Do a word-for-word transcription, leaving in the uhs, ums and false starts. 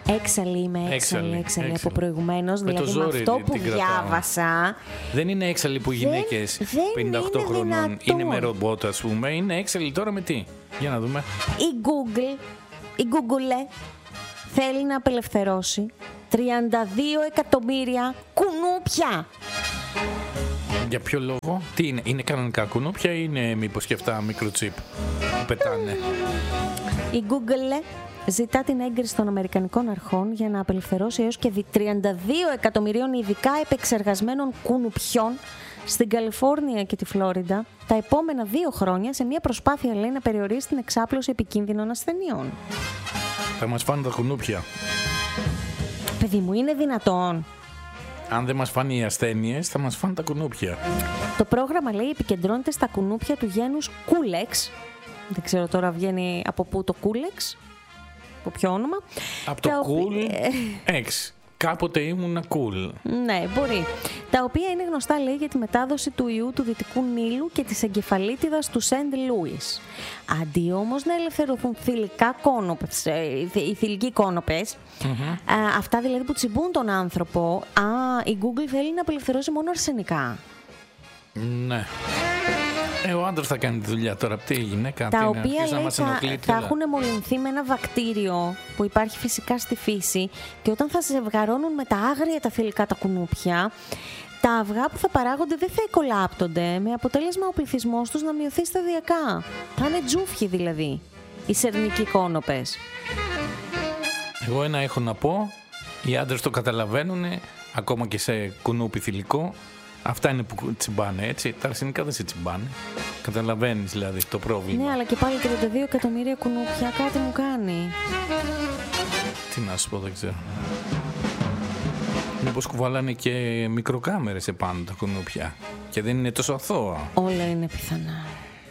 Έξαλλη είμαι, έξαλλη, έξαλλη, έξαλλη από προηγουμένως. Με δηλαδή το με ζόρι αυτό που την διάβασα. κρατάω. Δεν είναι έξαλλη που οι γυναίκες πενήντα οκτώ είναι χρονών δυνατόν. είναι με ρομπότ, ας πούμε. Είναι έξαλλη τώρα με τι? Για να δούμε. Η Google, η Google θέλει να απελευθερώσει τριάντα δύο εκατομμύρια κουνούπια. Για ποιο λόγο? Τι είναι, είναι κανονικά κουνούπια ή είναι μήπως και αυτά μικροτσίπ που πετάνε? Η Google ζητά την έγκριση των Αμερικανικών αρχών για να απελευθερώσει έως και τριάντα δύο εκατομμυρίων ειδικά επεξεργασμένων κουνουπιών στην Καλιφόρνια και τη Φλόριντα τα επόμενα δύο χρόνια, σε μια προσπάθεια, λέει, να περιορίσει την εξάπλωση επικίνδυνων ασθενειών. Θα μας φάνε τα κουνούπια. Παιδί μου, είναι δυνατόν? Αν δεν μας φάνε οι ασθένειες, θα μας φάνε τα κουνούπια. Το πρόγραμμα, λέει, επικεντρώνεται στα κουνούπια του γένους Κούλεξ. Δεν ξέρω τώρα βγαίνει από πού το Κούλεξ. Από ποιο όνομα. Από το Cool X. Κάποτε ήμουνα cool. Ναι, μπορεί. Τα οποία είναι γνωστά, λέει, για τη μετάδοση του ιού του Δυτικού Νείλου και της εγκεφαλίτιδας του Σεντ Λούις. Αντί όμως να ελευθερωθούν θηλυκά κόνοπες, οι θηλυκοί κόνοπες, mm-hmm. α, αυτά δηλαδή που τσιμπούν τον άνθρωπο, α, η Google θέλει να απελευθερώσει μόνο αρσενικά. Ναι. Ε, ο άντρας θα κάνει τη δουλειά τώρα. Τι η γυναίκα, τα είναι, οποία, λέει, θα, θα έχουν μολυνθεί με ένα βακτήριο που υπάρχει φυσικά στη φύση και όταν θα ζευγαρώνουν με τα άγρια τα θηλυκά τα κουνούπια, τα αυγά που θα παράγονται δεν θα εκολάπτονται, με αποτέλεσμα ο πληθυσμός τους να μειωθεί σταδιακά. Θα είναι τζούφιοι δηλαδή οι σερνικοί κόνοπες. Εγώ ένα έχω να πω, οι άντρες το καταλαβαίνουν, ακόμα και σε κουνούπι θηλυκό. Αυτά είναι που τσιμπάνε, έτσι. Τα αρσενικά δεν σε τσιμπάνε. Καταλαβαίνεις δηλαδή το πρόβλημα. Ναι, αλλά και πάλι τριάντα δύο εκατομμύρια κουνούπια κάτι μου κάνει. Τι να σου πω, δεν ξέρω. Μήπως κουβαλάνε και μικροκάμερες επάνω τα κουνούπια και δεν είναι τόσο αθώα. Όλα είναι πιθανά.